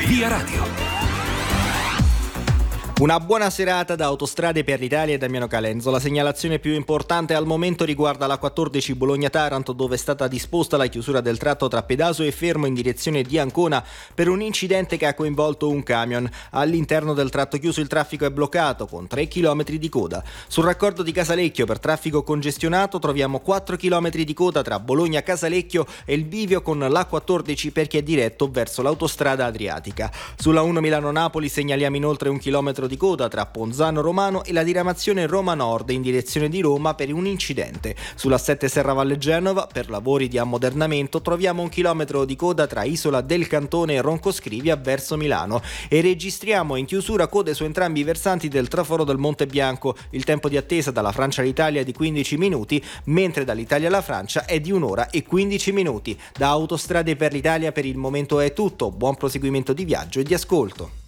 Via Radio. Una buona serata da Autostrade per l'Italia e Damiano Calenzo. La segnalazione più importante al momento riguarda la 14 Bologna-Taranto, dove è stata disposta la chiusura del tratto tra Pedaso e Fermo in direzione di Ancona per un incidente che ha coinvolto un camion. All'interno del tratto chiuso il traffico è bloccato con 3 km di coda. Sul raccordo di Casalecchio per traffico congestionato troviamo 4 km di coda tra Bologna-Casalecchio e il bivio con l'A14 per chi è diretto verso l'autostrada adriatica. Sulla 1 Milano-Napoli segnaliamo inoltre 1 chilometro di coda tra Ponzano Romano e la diramazione Roma Nord in direzione di Roma per un incidente. Sulla 7 Serravalle Genova per lavori di ammodernamento troviamo 1 chilometro di coda tra Isola del Cantone e Roncoscrivia verso Milano e registriamo in chiusura code su entrambi i versanti del traforo del Monte Bianco. Il tempo di attesa dalla Francia all'Italia è di 15 minuti, mentre dall'Italia alla Francia è di 1 ora e 15 minuti. Da Autostrade per l'Italia per il momento è tutto. Buon proseguimento di viaggio e di ascolto.